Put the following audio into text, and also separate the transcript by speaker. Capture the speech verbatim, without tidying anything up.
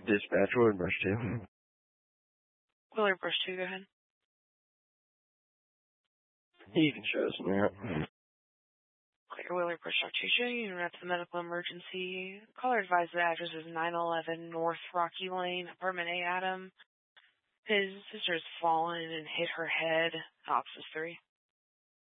Speaker 1: Dispatch Willard Brush two.
Speaker 2: Willard Brush two, go ahead.
Speaker 1: You can show us some out.
Speaker 2: Clear Willard Brush two, you that's the medical emergency. Caller advised the address is nine eleven North Rocky Lane, apartment A, Adam. His sister's fallen and hit her head. Ops is three.